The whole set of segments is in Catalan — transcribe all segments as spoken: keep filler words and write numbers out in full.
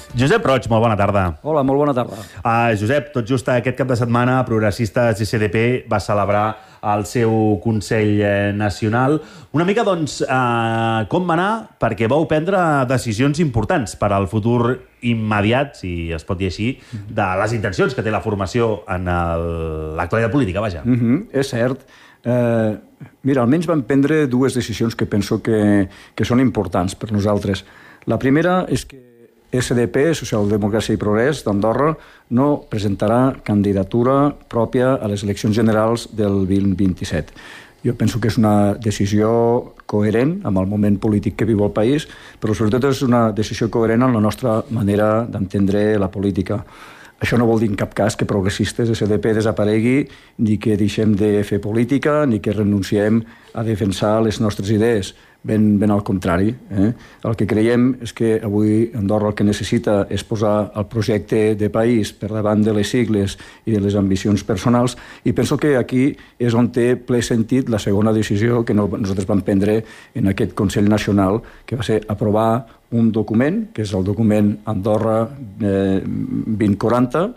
Josep Roig, molt bona tarda. Hola, molt bona tarda. Uh, Josep, tot just aquest cap de setmana, Progressistes S D P va celebrar el seu Consell Nacional. Una mica, doncs, uh, com va anar? Perquè vau prendre decisions importants per al futur immediat, si es pot dir així, de les intencions que té la formació en l'actualitat política, vaja. Mm -hmm, és cert. Eh, mira, almenys vam prendre dues decisions que penso que, que són importants per nosaltres. La primera és que S D P, Socialdemocràcia i Progrés d'Andorra, no presentarà candidatura pròpia a les eleccions generals del vint vint-i-set. Jo penso que és una decisió coherent amb el moment polític que viu el país, però sobretot és una decisió coherent amb la nostra manera d'entendre la política. Això no vol dir en cap cas que Progressistes S D P desaparegui, ni que deixem de fer política, ni que renunciem a defensar les nostres idees. Ben, ben al contrari. Eh? El que creiem és que avui Andorra el que necessita és posar el projecte de país per davant de les sigles i de les ambicions personals, i penso que aquí és on té ple sentit la segona decisió que nosaltres vam prendre en aquest Consell Nacional, que va ser aprovar un document, que és el document Andorra eh, vint quaranta,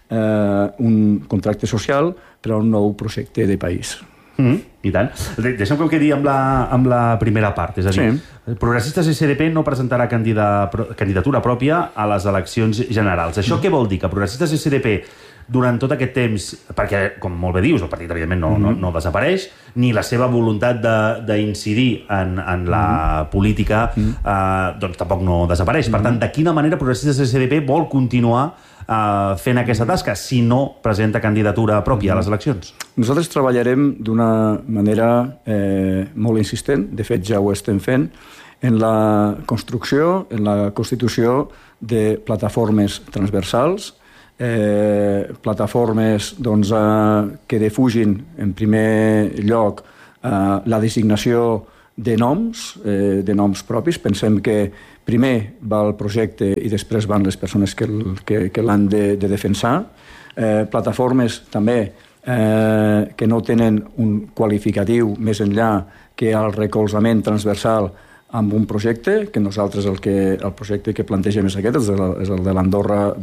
eh, un contracte social per a un nou projecte de país. Mm, I tant. Deixa'm que ho quedi amb la, amb la primera part. És a dir, sí. Progressistes S D P no presentarà candida, candidatura pròpia a les eleccions generals. Això mm. què vol dir? Que Progressistes S D P durant tot aquest temps, perquè, com molt bé dius, el partit evidentment no, mm. no, no desapareix, ni la seva voluntat d'incidir en, en la mm. política mm. Eh, doncs tampoc no desapareix. Mm. Per tant, de quina manera Progressistes S D P vol continuar Uh, fent aquesta tasca si no presenta candidatura pròpia a les eleccions? Nosaltres treballarem d'una manera eh, molt insistent, de fet ja ho estem fent, en la construcció, en la constitució de plataformes transversals, eh, plataformes doncs, eh, que defugin en primer lloc eh, la designació de noms, eh, de noms propis. Pensem que primer va el projecte i després van les persones que, que, que l'han de, de defensar. Eh, plataformes també eh, que no tenen un qualificatiu més enllà que el recolzament transversal amb un projecte, que nosaltres el, que, el projecte que plantegem és aquest, és el, és el de l'Andorra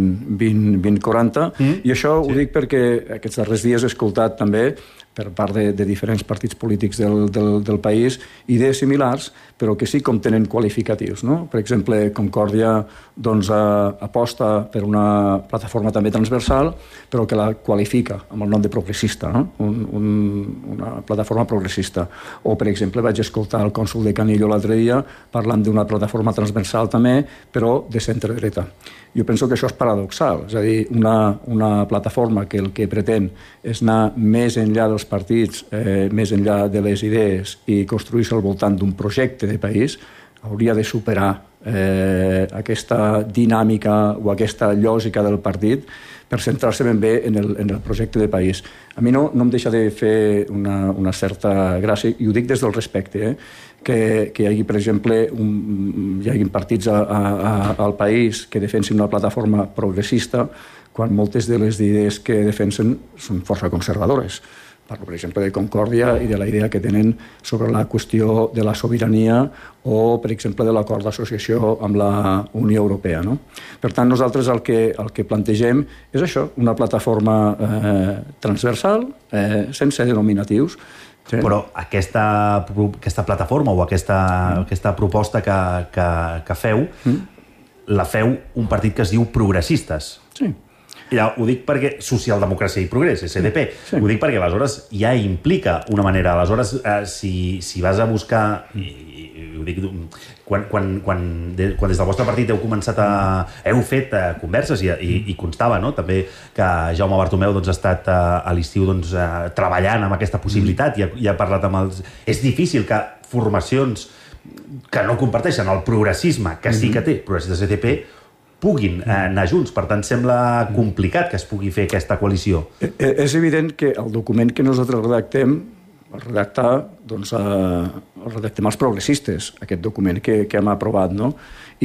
vint quaranta, mm. i això sí. ho dic perquè aquests darrers dies he escoltat també per part de, de diferents partits polítics del, del, del país, idees similars, però que sí com tenen qualificatius. No? Per exemple, Concòrdia doncs, eh, aposta per una plataforma també transversal, però que la qualifica amb el nom de progressista, no? un, un, una plataforma progressista. O, per exemple, vaig escoltar el cònsol de Canillo l'altre dia parlant d'una plataforma transversal també, però de centre-dreta. Jo penso que això és paradoxal, és a dir, una, una plataforma que el que pretén és anar més enllà dels partits, eh, més enllà de les idees i construir-se al voltant d'un projecte de país, hauria de superar eh, aquesta dinàmica o aquesta lògica del partit per centrar-se ben bé en el, en el projecte de país. A mi no, no em deixa de fer una, una certa gràcia, i ho dic des del respecte, eh? que, que hi hagi, per exemple, un, hi hagi partits a, a, al país que defensin una plataforma progressista quan moltes de les idees que defensen són força conservadores. Parlo, per exemple, de Concòrdia i de la idea que tenen sobre la qüestió de la sobirania o, per exemple, de l'acord d'associació amb la Unió Europea. No? Per tant, nosaltres el que, el que plantegem és això, una plataforma eh, transversal, eh, sense denominatius. Sí. Però aquesta, aquesta plataforma o aquesta, mm. aquesta proposta que, que, que feu, mm. la feu un partit que es diu Progressistes. Sí. Ja, ho dic perquè Socialdemocràcia i Progrés, S D P, sí. ho dic perquè aleshores ja implica una manera. Aleshores, eh, si, si vas a buscar, i, i ho dic, quan, quan, quan, de, quan des del vostre partit heu començat a... heu fet eh, converses i, i, i constava, no?, també que Jaume Bartomeu doncs, ha estat eh, a l'estiu doncs, eh, treballant amb aquesta possibilitat i ha, i ha parlat amb els... És difícil que formacions que no comparteixen el progressisme, que sí que té Progressistes S D P, puguin anar junts. Per tant, sembla complicat que es pugui fer aquesta coalició. És evident que el document que nosaltres redactem, el redactar, doncs, el redactem els progressistes, aquest document que, que hem aprovat, no?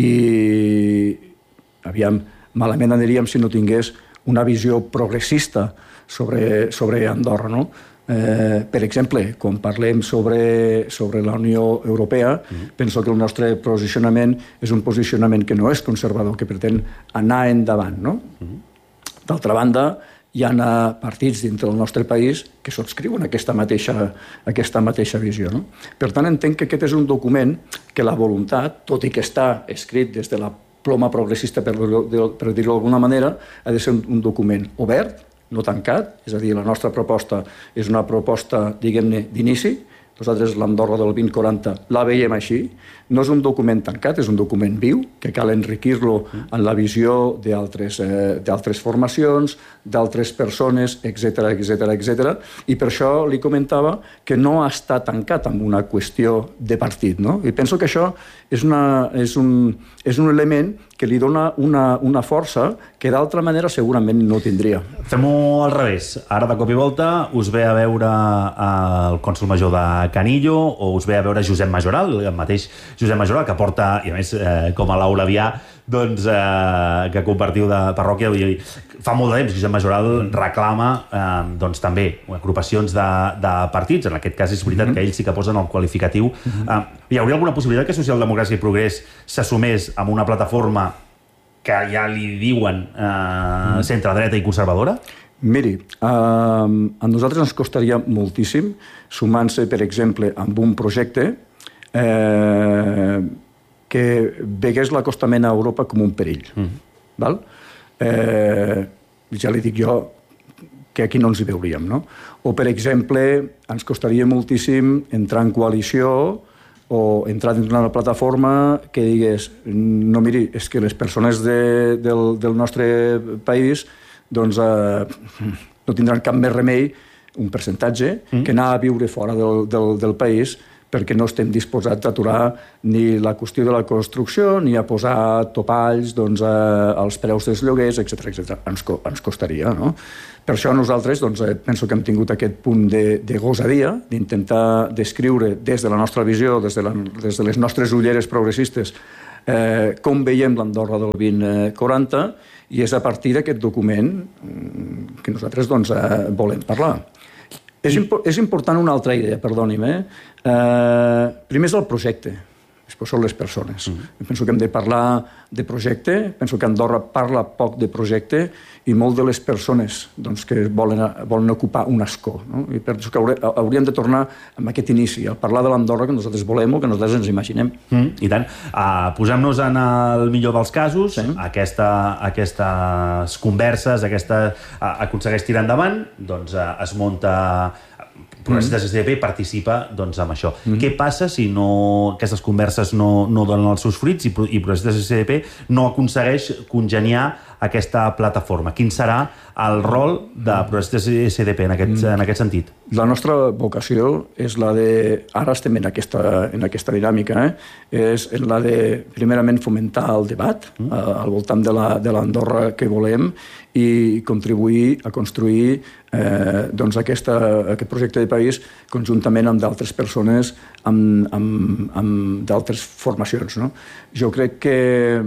I, aviam, malament aniríem si no tingués una visió progressista sobre, sobre Andorra, no? Eh, per exemple, quan parlem sobre, sobre la Unió Europea, mm-hmm. penso que el nostre posicionament és un posicionament que no és conservador, que pretén anar endavant, no? Mm-hmm. D'altra banda, hi ha partits dintre del nostre país que subscriuen aquesta mateixa, aquesta mateixa visió, no? Per tant, entenc que aquest és un document que la voluntat, tot i que està escrit des de la ploma progressista, per, per dir-ho d'alguna manera, ha de ser un, un document obert, no tancat, és a dir, la nostra proposta és una proposta, diguem-ne, d'inici. Nosaltres l'Andorra del vint quaranta la veiem així. No és un document tancat, és un document viu, que cal enriquir-lo en la visió d'altres eh, d'altres formacions, d'altres persones, etcètera, etcètera, etcètera. I per això li comentava que no està tancat amb una qüestió de partit, no? I penso que això és, una, és, un, és un element que li dona una, una força que d'altra manera segurament no tindria. Fem-ho al revés. Ara, de cop i volta, us ve a veure el cònsol major de Canillo o us ve a veure Josep Majoral, el mateix Josep Majoral, que porta, i a més, eh, com a l'Aulavià, doncs, eh, que compartiu de parròquia. Vull dir, fa molt de temps que Josep Majoral reclama eh, doncs, també agrupacions de, de partits. En aquest cas és veritat mm-hmm. que ells sí que posen el qualificatiu. Mm-hmm. eh, hi hauria alguna possibilitat que Socialdemocràcia i Progrés s'assumés amb una plataforma que ja li diuen eh, mm. centre-dreta i conservadora? Miri, eh, a nosaltres ens costaria moltíssim sumant-se, per exemple, amb un projecte eh, que vegués l'acostament a Europa com un perill. Mm. Val? Eh, ja li dic jo que aquí no ens hi veuríem, no? O, per exemple, ens costaria moltíssim entrar en coalició o entrar dins una plataforma que digués no, miri, és que les persones de, del, del nostre país doncs eh, no tindran cap més remei, un percentatge, mm. que anar a viure fora del, del, del país perquè no estem disposats a aturar ni la qüestió de la construcció ni a posar topalls doncs, a, als preus dels lloguers, etcètera, etcètera. Ens, ens costaria, no? Per això nosaltres doncs, penso que hem tingut aquest punt de, de gosadia, d'intentar descriure des de la nostra visió, des de, la, des de les nostres ulleres progressistes, eh, com veiem l'Andorra del vint quaranta, i és a partir d'aquest document que nosaltres doncs, eh, volem parlar. És, impo és important una altra idea, perdoni'm. Eh? Eh, primer és el projecte, després són les persones. Mm. Penso que hem de parlar de projecte, penso que Andorra parla poc de projecte i molt de les persones doncs, que volen, volen ocupar un escó. No? I penso que hauríem de tornar amb aquest inici, a parlar de l'Andorra que nosaltres volem o que nosaltres ens imaginem. Mm, I tant. Uh, Posem-nos en el millor dels casos, sí. aquesta, aquestes converses, aquesta, uh, aconsegueix tirar endavant, doncs uh, es munta... Progressistes S D P participa doncs, amb això. Mm. Què passa si no, aquestes converses no, no donen els seus fruits i, i Progressistes S D P no aconsegueix congeniar aquesta plataforma? Quin serà el rol de Progressistes S D P en aquest, mm. en aquest sentit? La nostra vocació és la de... Ara estem en aquesta, en aquesta dinàmica, eh? És en la de, primerament, fomentar el debat mm. eh, al voltant de l'Andorra que volem i contribuir a construir eh, doncs aquesta, aquest projecte de país conjuntament amb d'altres persones, amb, amb, amb d'altres formacions. No? Jo crec que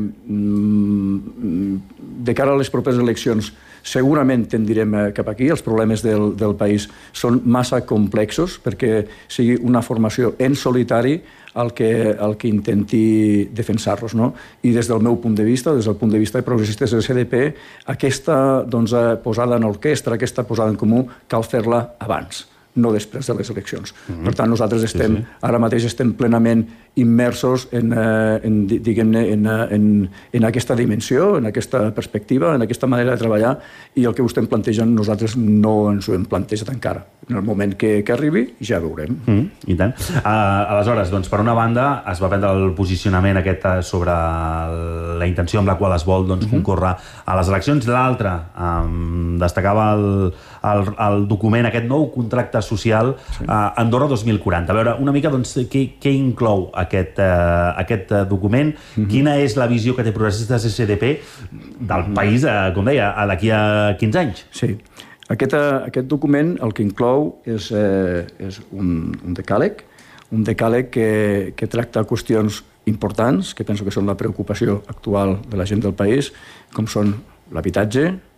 mm, de cara a les properes eleccions segurament tendirem cap aquí. Els problemes del, del país són massa complexos perquè sigui una formació en solitari el que, el que intenti defensar-los. No? I des del meu punt de vista, des del punt de vista de Progressistes S D P, aquesta doncs, posada en orquestra, aquesta posada en comú, cal fer-la abans, no després de les eleccions. Mm-hmm. Per tant, nosaltres estem, sí, sí. ara mateix estem plenament immersos en, en, diguem-ne, en, en, en aquesta dimensió, en aquesta perspectiva, en aquesta manera de treballar, i el que vostè em plantegen nosaltres no ens ho hem plantejat encara. En el moment que, que arribi ja veurem. Mm, I tant. Uh, aleshores, doncs, per una banda, es va prendre el posicionament aquest sobre la intenció amb la qual es vol doncs, mm-hmm. concórrer a les eleccions. L'altra, um, destacava el, el, el document, aquest nou contracte social sí. uh, Andorra dos mil quaranta. A veure, una mica, doncs, què, què inclou aquest, uh, aquest document? Mm-hmm. Quina és la visió que té Progressistes S D P del mm-hmm. país, uh, com deia, d'aquí a quinze anys? Sí. Aquest, aquest document el que inclou és, eh, és un, un decàleg, un decàleg que, que tracta qüestions importants, que penso que són la preocupació actual de la gent del país, com són l'habitatge,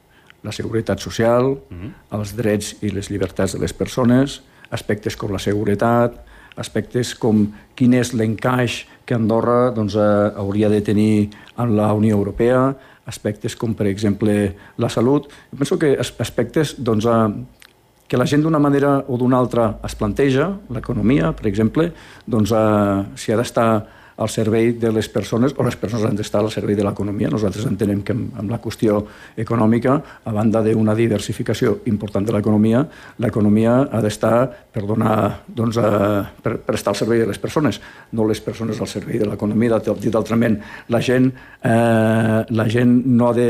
la seguretat social, els drets i les llibertats de les persones, aspectes com la seguretat, aspectes com quin és l'encaix que Andorra doncs, eh, hauria de tenir en la Unió Europea, aspectes com, per exemple, la salut. Jo penso que aspectes doncs, eh, que la gent d'una manera o d'una altra es planteja, l'economia, per exemple, doncs, eh, si ha d'estar al servei de les persones, o les persones han d'estar al servei de l'economia. Nosaltres entenem que amb la qüestió econòmica, a banda d'una diversificació important de l'economia, l'economia ha d'estar per donar, doncs, a, per, per estar al servei de les persones, no les persones al servei de l'economia. Dit altrament, la gent, eh, la gent no ha de,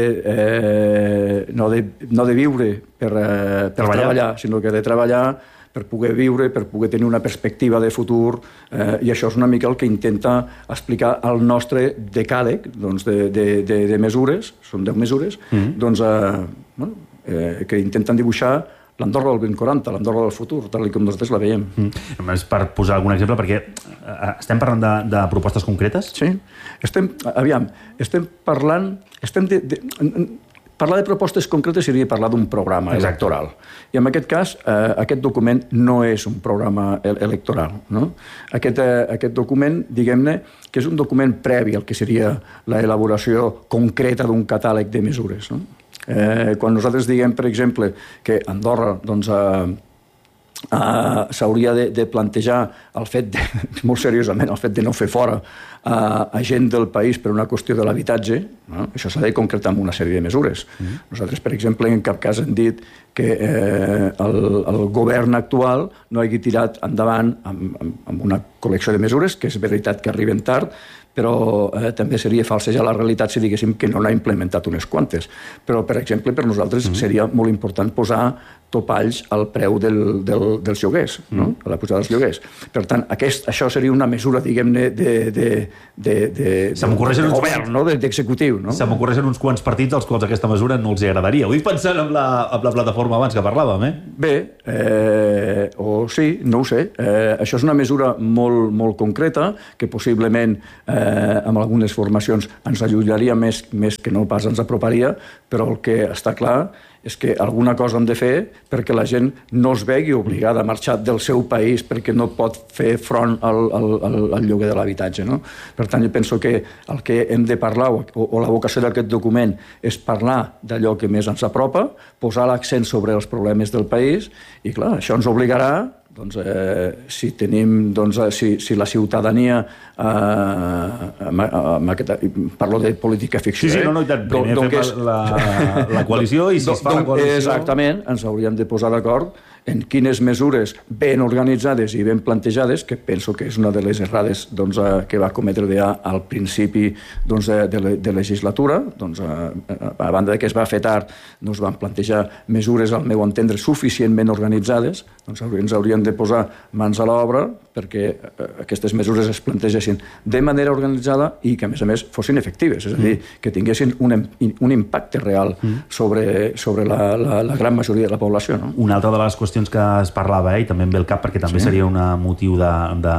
eh, no ha de, no ha de viure per, eh, per treballar. treballar, sinó que ha de treballar per poder viure, per poder tenir una perspectiva de futur, eh, i això és una mica el que intenta explicar el nostre decàleg doncs, de, de, de, de mesures, són deu mesures, mm-hmm. doncs, eh, bueno, eh, que intenten dibuixar l'Andorra del vint quaranta, l'Andorra del futur, tal com nosaltres la veiem. Mm. Només per posar algun exemple, perquè estem parlant de, de propostes concretes? Sí, estem, aviam, estem parlant... Estem de, de, Parlar de propostes concretes seria parlar d'un programa Exacte. electoral. I en aquest cas, eh, aquest document no és un programa electoral. No? Aquest, eh, aquest document, diguem-ne, que és un document previ al que seria l'elaboració concreta d'un catàleg de mesures. No? Eh, quan nosaltres diguem, per exemple, que Andorra doncs, eh, Uh, s'hauria de, de plantejar el fet, de, molt seriosament, el fet de no fer fora uh, a gent del país per una qüestió de l'habitatge, no? Això s'ha de concretar amb una sèrie de mesures. Mm. Nosaltres, per exemple, en cap cas hem dit que eh, el, el govern actual no hagi tirat endavant amb, amb, amb una col·lecció de mesures, que és veritat que arriben tard, però eh, també seria falsejar la realitat si diguéssim que no n'ha implementat unes quantes. Però, per exemple, per nosaltres mm. seria molt important posar topalls al preu del, del, dels lloguers, no? mm. a la pujada dels lloguers. Per tant, aquest, això seria una mesura, diguem-ne, de, de, de, de, de, de govern, no? d'executiu. No? Se m'ocorreixen uns quants partits als quals aquesta mesura no els agradaria. Ho dic pensant en la, en la plataforma abans que parlàvem, eh? Bé, eh, o sí, no ho sé. Eh, això és una mesura molt, molt concreta, que possiblement eh, amb algunes formacions ens allullaria més, més que no pas ens aproparia, però el que està clar és que alguna cosa hem de fer perquè la gent no es vegi obligada a marxar del seu país perquè no pot fer front al, al, al, al lloguer de l'habitatge. No? Per tant, jo penso que el que hem de parlar, o, o la vocació d'aquest document, és parlar d'allò que més ens apropa, posar l'accent sobre els problemes del país, i clar, això ens obligarà doncs, eh, si tenim, doncs, si, si la ciutadania eh, amb, amb aquesta, parlo de política ficció, sí, sí, no, no, primer don, don fem és, la, la coalició i si don, es fa la coalició... Exactament, ens hauríem de posar d'acord en quines mesures ben organitzades i ben plantejades, que penso que és una de les errades doncs, que va cometre ja al principi doncs, de, de legislatura. Doncs, a banda de que es va fer tard, no es van plantejar mesures, al meu entendre, suficientment organitzades. Doncs ens haurien de posar mans a l'obra perquè aquestes mesures es plantegessin de manera organitzada i que, a més a més, fossin efectives, és a dir, que tinguessin un, un impacte real sobre, sobre la, la, la gran majoria de la població. No? Una altra de les qüestions que es parlava, eh, i també em ve el cap perquè també sí. seria un motiu de, de,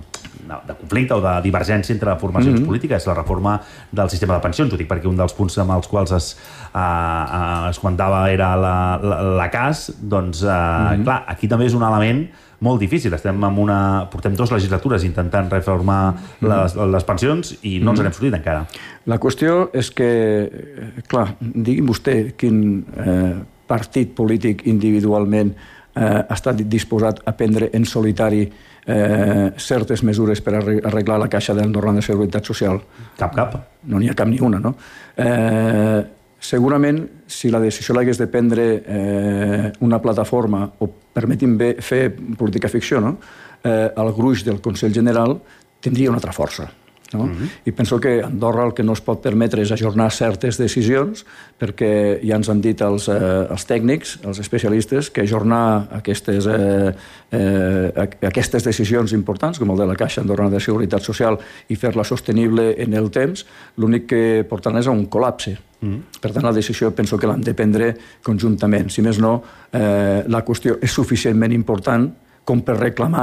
de conflicte o de divergència entre formacions mm-hmm. polítiques, la reforma del sistema de pensions. Ho dic perquè un dels punts amb els quals es, uh, uh, es comentava era la, la, la C A S, doncs, uh, mm-hmm. clar, aquí també és un element molt difícil. Estem amb una... Portem dues legislatures intentant reformar mm. les, les pensions i no ens mm. n'hem sortit encara. La qüestió és que, clar, digui'm vostè quin eh, partit polític individualment eh, ha estat disposat a prendre en solitari eh, certes mesures per arreglar la caixa d'Andorra de Seguretat Social. Cap, cap. No n'hi ha cap ni una, no? Eh, segurament, si la decisió l'hagués de prendre eh, una plataforma, o permeti'm bé fer política ficció, no? eh, el gruix del Consell General tindria una altra força. No? Mm-hmm. I penso que Andorra el que no es pot permetre és ajornar certes decisions, perquè ja ens han dit els, eh, els tècnics, els especialistes, que ajornar aquestes, eh, eh, aquestes decisions importants, com el de la Caixa Andorrana de Seguretat Social, i fer-la sostenible en el temps, l'únic que portaran és a un col·lapse. Mm. Per tant, la decisió penso que l'han de prendre conjuntament. Si més no, eh, la qüestió és suficientment important com per reclamar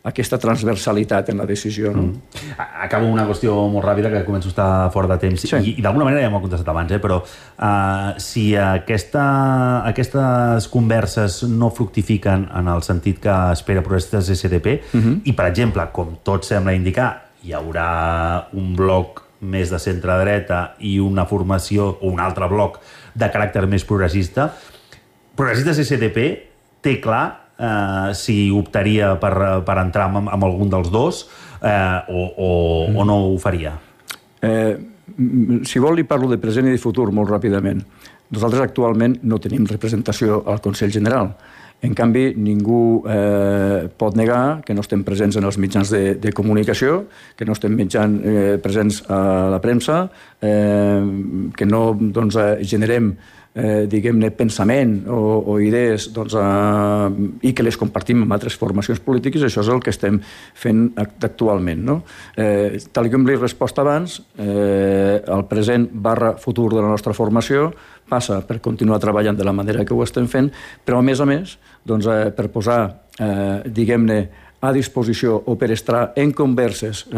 aquesta transversalitat en la decisió. No? Mm. Acabo una qüestió molt ràpida, que començo a estar fora de temps, sí. i, i d'alguna manera ja m'ho he contestat abans, eh? però uh, si aquesta, aquestes converses no fructifiquen en el sentit que espera Progressistes S D P, uh-huh. i, per exemple, com tot sembla indicar, hi haurà un bloc més de centre-dreta i una formació, o un altre bloc de caràcter més progressista, Progressistes S D P té clar eh, si optaria per, per entrar amb, amb algun dels dos eh, o, o, mm. o no ho faria? Eh, si vol, li parlo de present i de futur molt ràpidament. Nosaltres actualment no tenim representació al Consell General. En canvi, ningú eh, pot negar que no estem presents en els mitjans de, de comunicació, que no estem mitjan, eh, presents a la premsa, eh, que no doncs, generem eh, diguem-ne, pensament o, o idees doncs, eh, i que les compartim amb altres formacions polítiques. Això és el que estem fent actualment. No? Eh, tal com li he respost abans, eh, el present barra futur de la nostra formació passa per continuar treballant de la manera que ho estem fent, però a més a més, doncs, eh, per posar, eh, diguem-ne, a disposició o per estar en converses eh,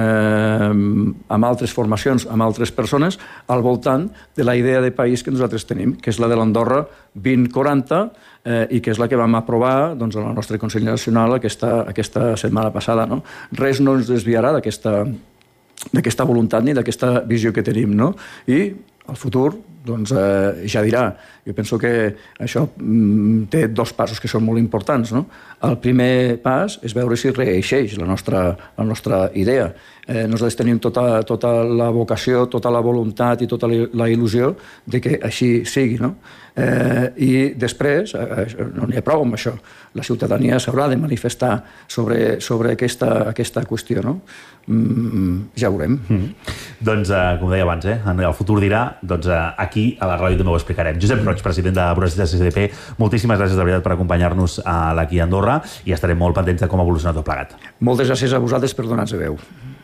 amb altres formacions, amb altres persones, al voltant de la idea de país que nosaltres tenim, que és la de l'Andorra vint quaranta, eh, i que és la que vam aprovar doncs, en el nostre Consell Nacional aquesta, aquesta setmana passada. No? Res no ens desviarà d'aquesta d'aquesta voluntat ni d'aquesta visió que tenim. No? I el futur doncs, eh, ja dirà. Jo penso que això mm, té dos passos que són molt importants. No? El primer pas és veure si reeixeix la nostra, la nostra idea. Eh, nosaltres tenim tota, tota la vocació, tota la voluntat i tota la il·lusió de que així sigui. No? Eh, I després, eh, no n'hi ha prou amb això, la ciutadania s'haurà de manifestar sobre, sobre aquesta, aquesta qüestió. No? Mm, ja ho veurem. Mm. Doncs, eh, com deia abans, eh, el futur dirà, doncs eh, aquí a la ràdio també ho explicarem. Josep Roig, president de Progressistes S D P, moltíssimes gràcies de veritat per acompanyar-nos a l'Aquí a Andorra i estarem molt pendents de com evoluciona tot plegat. Moltes gràcies a vosaltres per donar-nos veu.